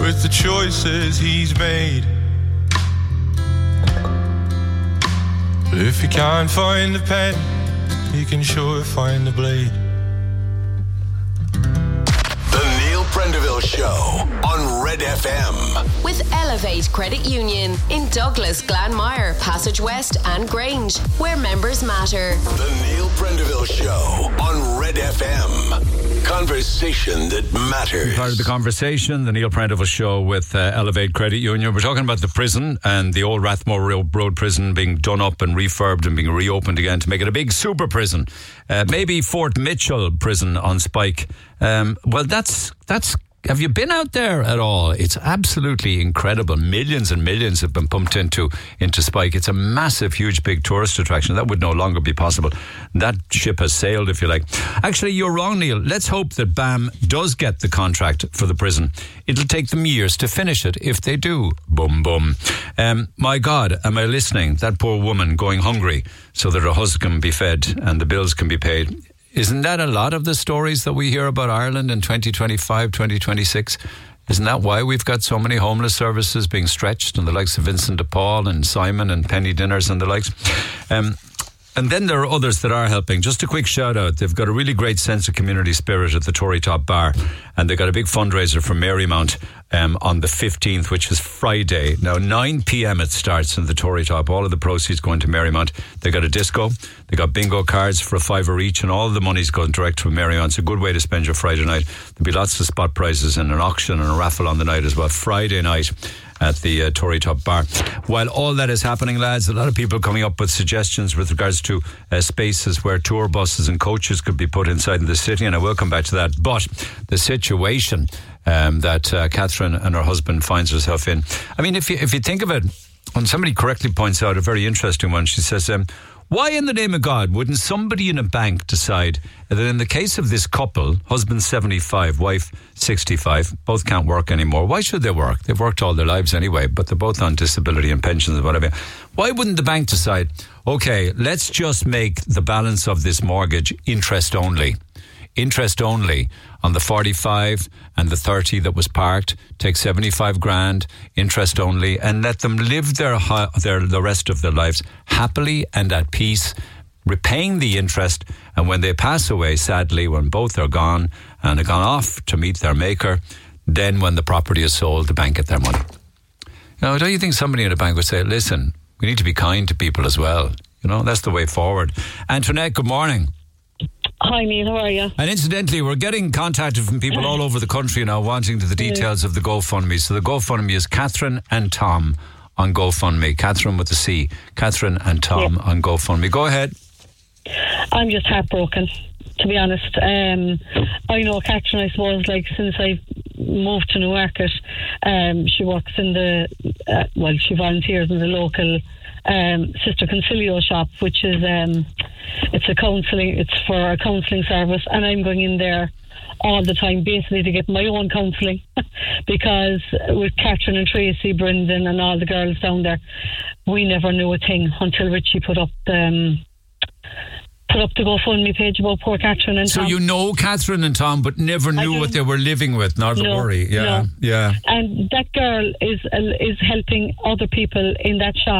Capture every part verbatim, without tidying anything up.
with the choices he's made. But if he can't find the pen, he can sure find the blade. The Neil Prendeville Show on Red F M. With Elevate Credit Union in Douglas, Glanmire, Passage West and Grange, where members matter. The Neil Prendeville Show on Red F M. Conversation that matters. Part of the conversation, the Neil Prendeville Show with uh, Elevate Credit Union. We're talking about the prison and the old Rathmore Road prison being done up and refurbed and being reopened again to make it a big super prison. Uh, maybe Fort Mitchell prison on Spike. Um, well, that's that's. Have you been out there at all? It's absolutely incredible. Millions and millions have been pumped into into Spike. It's a massive, huge, big tourist attraction. That would no longer be possible. That ship has sailed, if you like. Actually, you're wrong, Neil. Let's hope that B A M does get the contract for the prison. It'll take them years to finish it if they do. Boom, boom. Um, my God, am I listening? That poor woman going hungry so that her husband can be fed and the bills can be paid. Isn't that a lot of the stories that we hear about Ireland in twenty twenty-five, twenty twenty-six? Isn't that why we've got so many homeless services being stretched and the likes of Vincent de Paul and Simon and Penny Dinners and the likes? Um, and then there are others that are helping. Just a quick shout out. They've got a really great sense of community spirit at the Tory Top Bar, and they've got a big fundraiser for Marymount um, on the fifteenth, which is Friday. Now, nine p.m. it starts in the Tory Top. All of the proceeds going to Marymount. They got a disco. They got bingo cards for a fiver each, and all the money's going direct to Marymount. It's a good way to spend your Friday night. There'll be lots of spot prizes and an auction and a raffle on the night as well. Friday night at the uh, Tory Top Bar. While all that is happening, lads, a lot of people coming up with suggestions with regards to uh, spaces where tour buses and coaches could be put inside the city, and I will come back to that. But the situation um, that uh, Catherine and her husband finds herself in, I mean, if you, if you think of it, and somebody correctly points out a very interesting one, she says, um, why in the name of God wouldn't somebody in a bank decide that in the case of this couple, husband seventy-five, wife sixty-five, both can't work anymore? Why should they work? They've worked all their lives anyway, but they're both on disability and pensions and whatever. Why wouldn't the bank decide, okay, let's just make the balance of this mortgage interest only? Interest only on the forty-five and the thirty that was parked, take seventy-five grand, interest only, and let them live their, their the rest of their lives happily and at peace, repaying the interest. And when they pass away, sadly, when both are gone and have gone off to meet their maker, then when the property is sold, the bank get their money. Now, don't you think somebody in a bank would say, listen, we need to be kind to people as well? You know, that's the way forward. Antoinette, good morning. Hi Neil, how are you? And incidentally, we're getting contacted from people all over the country now wanting to the details of the GoFundMe. So the GoFundMe is Catherine and Tom on GoFundMe. Catherine with a C. Catherine and Tom yeah. on GoFundMe. Go ahead. I'm just heartbroken, to be honest. Um, I know Catherine, I suppose, like since I moved to Newmarket, um, she works in the, uh, well, she volunteers in the local um, Sister Concilio shop, which is, um, it's a counselling, it's for a counselling service, and I'm going in there all the time basically to get my own counselling because with Catherine and Tracy, Brendan and all the girls down there, we never knew a thing until Richie put up um, put up the GoFundMe page about poor Catherine and so Tom. So you know Catherine and Tom but never knew what they were living with, not to no, worry. Yeah, no. yeah. And that girl is uh, is helping other people in that shop,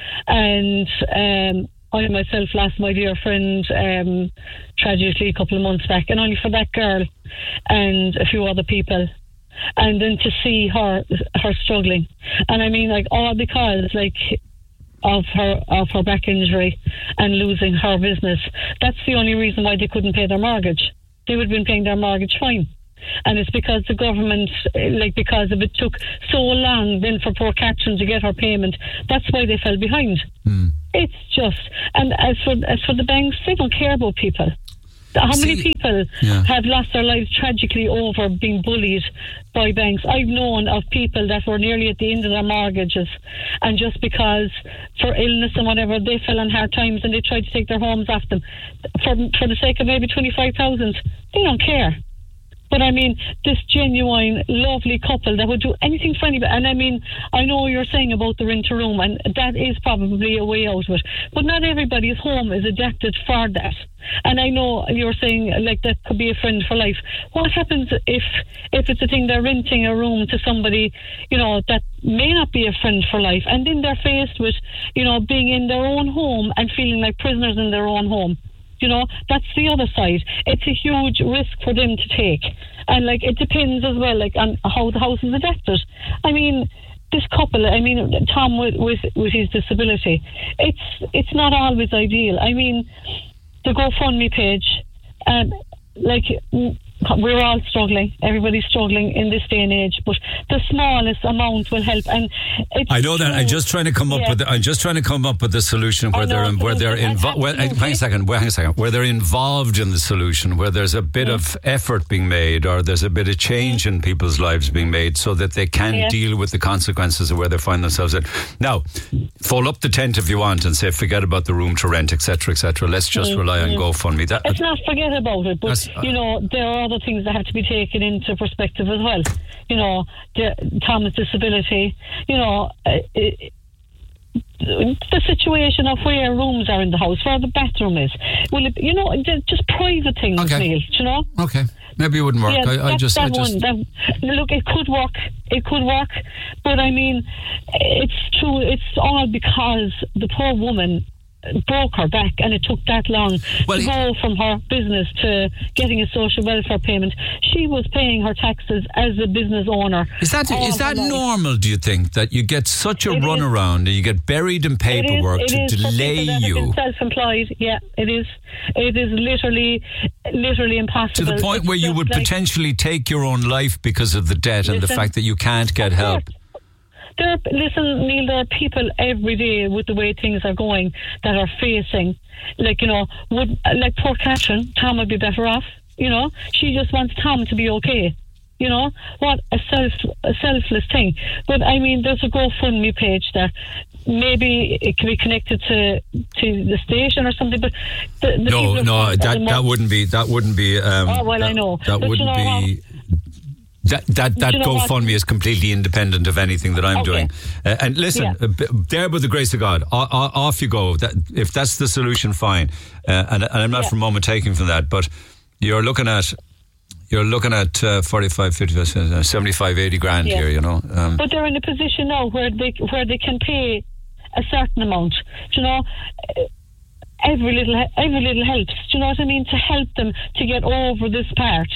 and um I myself lost my dear friend um, tragically a couple of months back, and only for that girl and a few other people, and then to see her her struggling, and I mean like all because like of her of her back injury and losing her business. That's the only reason why they couldn't pay their mortgage. They would have been paying their mortgage fine. And it's because the government, like because of it took so long then for poor Catherine to get her payment, that's why they fell behind. Mm. It's just, and as for as for the banks, they don't care about people. How See, many people yeah. have lost their lives tragically over being bullied by banks? I've known of people that were nearly at the end of their mortgages, and just because for illness and whatever, they fell on hard times and they tried to take their homes off them for for the sake of maybe twenty-five thousand. They don't care. But I mean, this genuine, lovely couple that would do anything for anybody. And I mean, I know you're saying about the rent a room, and that is probably a way out of it. But not everybody's home is adapted for that. And I know you're saying like that could be a friend for life. What happens if if it's a thing they're renting a room to somebody, you know, that may not be a friend for life, and then they're faced with, you know, being in their own home and feeling like prisoners in their own home. You know, that's the other side. It's a huge risk for them to take. And, like, it depends as well, like, on how the house is adapted. I mean, this couple, I mean, Tom with, with, with his disability, it's it's not always ideal. I mean, the GoFundMe page, um, like, we're all struggling. Everybody's struggling in this day and age, but the smallest amount will help. And it's I know that. true. I'm just trying to come up Yeah. with. I'm just trying to come up with a solution where I know, they're where they're absolutely. involved. Well, hang a second. Well, hang a second. Where they're involved in the solution, where there's a bit Yeah. of effort being made, or there's a bit of change in people's lives being made, so that they can Yeah. deal with the consequences of where they find themselves in. Now, fold up the tent if you want and say forget about the room to rent, et cetera, et cetera. Let's just Mm, rely on mm. GoFundMe. That, Let's not forget about it, but That's- you know, there are other things that have to be taken into perspective as well. You know, the, Tom's disability, you know, uh, it, the situation of where rooms are in the house, where the bathroom is. Will it, you know, just private things, Okay. Neil, you know? okay. Maybe it wouldn't work. Yeah, I, I that's just, that I just. one. That, look, it could work. It could work, but I mean, it's true. It's all because the poor woman broke her back, and it took that long Well, to he- go from her business to getting a social welfare payment. She was paying her taxes as a business owner. Is that all is her that life. normal, do you think, that you get such a It is. runaround and you get buried in paperwork it is, to it is for delay people that have you? been self-employed. Yeah, it is. It is literally, literally To impossible. the point It's where you just would like- potentially take your own life because of the debt and the Listen, fact that you can't get Of help. course. There are, listen, Neil, there are people every day with the way things are going that are facing, like, you know, would like poor Catherine, Tom would be better off, you know. She just wants Tom to be okay. You know, what a self a selfless thing. But I mean, there's a GoFundMe page there. Maybe it can be connected to to the station or something. But the, the No, people no, at the that, that moment- wouldn't be. That wouldn't be. Um, Oh, well, that, I know. That But you wouldn't know be. That that, that you know what? GoFundMe is completely independent of anything that I'm Okay. doing. Uh, and listen, Yeah. uh, b- there by the grace of God, o- o- off you go. That, if that's the solution, fine. Uh, and, and I'm not Yeah. for a moment taking from that, but you're looking at you're looking at uh, forty-five, fifty, uh, seventy-five, eighty grand Yeah. here. You know. Um, But they're in a position now where they where they can pay a certain amount. Do you know, every little every little helps. Do you know what I mean? To help them to get over this part.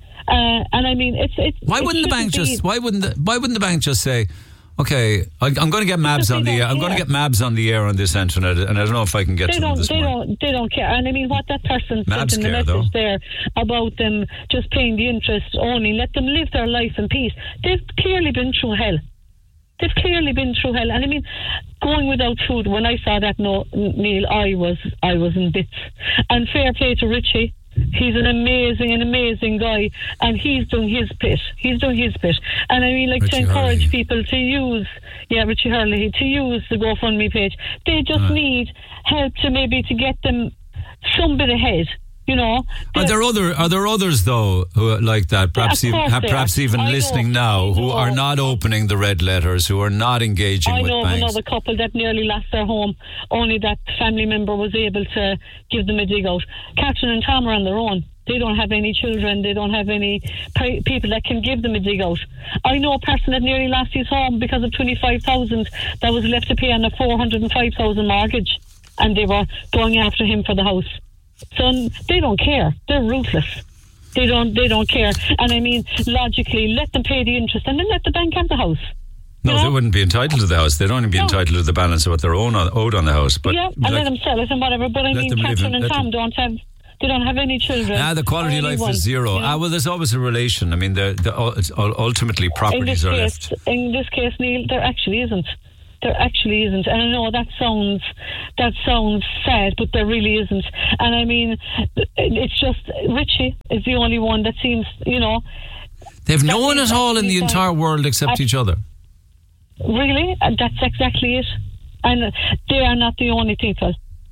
Uh, and I mean, it's it's. Why it wouldn't the bank shouldn't just? be- Why wouldn't the, Why wouldn't the bank just say, "Okay, I, I'm going to get Mabs Because on they the don't I'm going to care. get Mabs on the air on this internet, and I don't know if I can get They to them don't. this They morning." don't. They don't care. And I mean, what that person Mabs sent in the care, message though. there about them just paying the interest only, let them live their life in peace. They've clearly been through hell. They've clearly been through hell. And I mean, going without food. When I saw that, no, Neil, I was, I was in bits. And fair play to Richie. He's an amazing, an amazing guy, and he's doing his bit. He's doing his bit, and I mean, like, Richie to encourage Hurley. people to use, yeah, Richie Hurley, to use the GoFundMe page. They just Right. need help to maybe to get them some bit ahead. You know, Are there other Are there others though who are like that? Perhaps of even, course ha- there perhaps are. even I know, listening now, I who know. are not opening the red letters, who are not engaging I with know of banks. another couple that nearly lost their home, only that family member was able to give them a dig out. Catherine and Tom are on their own. They don't have any children. They don't have any pe- people that can give them a dig out. I know a person that nearly lost his home because of twenty-five thousand that was left to pay on a four hundred five thousand mortgage, and they were going after him for the house. So they don't care. They're ruthless. They don't. They don't care. And I mean, logically, let them pay the interest, and then let the bank have the house. No, You know? they wouldn't be entitled to the house. They'd only be No. entitled to the balance of what they're own on, owed on the house. But yeah, and like- let them sell it and whatever. But I let mean, them live in- Catherine and let Tom them- don't have. They don't have any children. Ah, the quality or of life anyone, is zero. you know? Ah, well, there's always a relation. I mean, the, the, it's, ultimately in this properties are case, left. in this case, Neil, there actually isn't. There actually isn't, and I know that sounds that sounds sad, but there really isn't. And I mean, it's just Richie is the only one that seems, you know, They've that no one is at all in the actually entire fine. world except I- each other. really, and that's exactly it. And they are not the only people.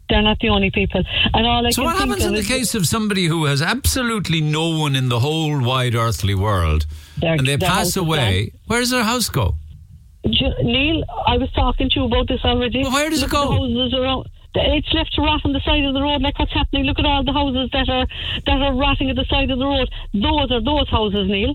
They're not the only people. And all I so can what think happens of in the is case of somebody who has absolutely no one in the whole wide earthly world their, and they their pass away? Where does their house go? Neil, I was talking to you about this already. Well, where does Look it go? at the houses around. It's left to rot on the side of the road, like what's happening. Look at all the houses that are that are rotting at the side of the road. Those are those houses, Neil.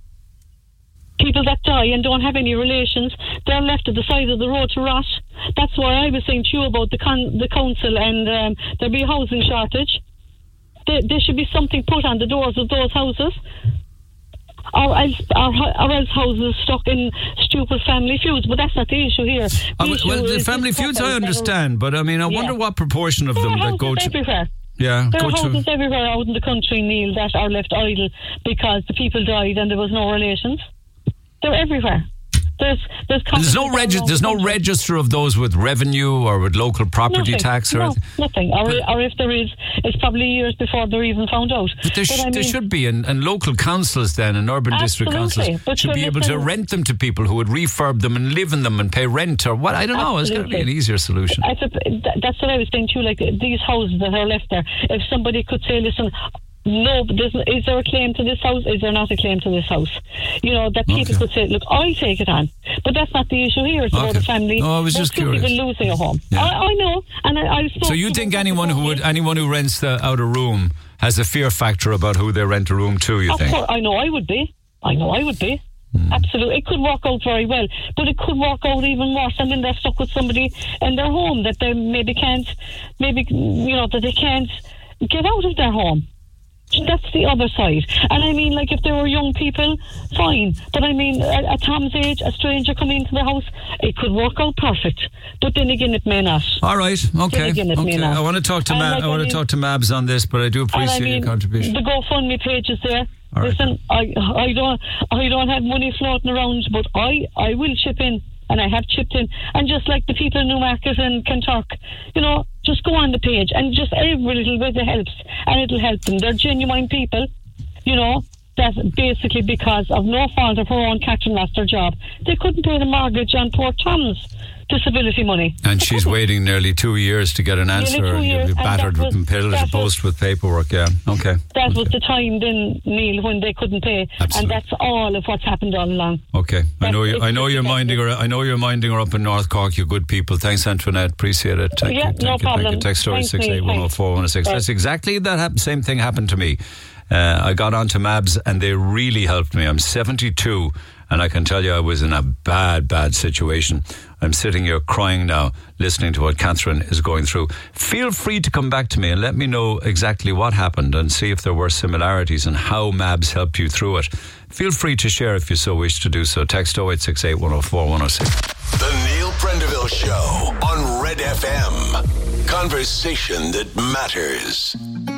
People that die and don't have any relations, they're left at the side of the road to rot. That's why I was saying to you about the con- the council and um, there'll be a housing shortage. There, there should be something put on the doors of those houses. Or else, or, or else houses stuck in stupid family feuds, but that's not the issue here. The Uh, issue well, the is family this feuds couple I that are- understand, but I mean, I Yeah. wonder what proportion of There them are that go houses to. everywhere. Yeah, There go are houses to. everywhere out in the country, Neil, that are left idle because the people died and there was no relations. They're everywhere. There's there's, There's no cottages regi- all There's around no the country. register of those with revenue or with local property Nothing. tax or no, anything. nothing. Or, or if there is, it's probably years before they're even found out. But there, sh- But I there mean- should be, and, and local councils then, and urban district Absolutely. councils But should sure, be able to listen- rent them to people who would refurb them and live in them and pay rent or what. I don't know. It's got to be an Absolutely. easier solution. I sup- th- that's what I was saying too. Like these houses that are left there, if somebody could say, "Listen, no, but there's- is there a claim to this house? Is there not a claim to this house?" You know, that people Okay. could say, "Look, I'll take it on," but that's not the issue here. It's about Okay. a family. No, I was There's just two curious. people losing a home. Yeah. I, I know, and I, I spoke So you to think them anyone who would, anyone who rents the, out a room has a fear factor about who they rent a room to? You Of think? course, I know I would be. I know I would be. Absolutely. It could work out very well, but it could work out even worse, and then they're stuck with somebody in their home that they maybe can't, maybe, you know, that they can't get out of their home. That's the other side. And I mean, like, if there were young people, fine. But I mean, at, at Tom's age, a stranger coming into the house, it could work out perfect. But then again, it may not. All right. Okay. again, it may Okay. not. I want to talk to And Ma- like, I want I to mean- talk to Mabs on this, but I do And appreciate I mean, your contribution. the GoFundMe page is there. All right. Listen, I I don't I don't have money floating around, but I, I will chip in, and I have chipped in. And just like the people in Newmarket and Kentuck, you know, just go on the page and just every little bit it helps, and it'll help them. They're genuine people, you know, that basically because of no fault of her own, Catherine lost her job. They couldn't pay the mortgage on poor Tom's disability money. And she's waiting nearly two years to get an answer. two and you'll years, be and battered that was- with pillar to that was- post with paperwork. Yeah. Okay. That okay. was the time then, Neil, when they couldn't pay. Absolutely. And that's all of what's happened all along. Okay, I know you. That's- I know you're it's- minding her. I know you're minding her up in North Cork. You good people. Thanks, Antoinette. Appreciate it. Thank Yeah, you. Thank no you. problem. Thank you. Text story Thanks, six eight Neil. one zero four one zero six. Bye. That's exactly that. Hap- same thing happened to me. Uh, I got onto Mabs and they really helped me. I'm seventy-two and I can tell you I was in a bad, bad situation. I'm sitting here crying now, listening to what Catherine is going through. Feel free to come back to me and let me know exactly what happened and see if there were similarities and how Mabs helped you through it. Feel free to share if you so wish to do so. Text oh eight six eight, one oh four, one oh six. The Neil Prendeville Show on Red F M. Conversation that matters.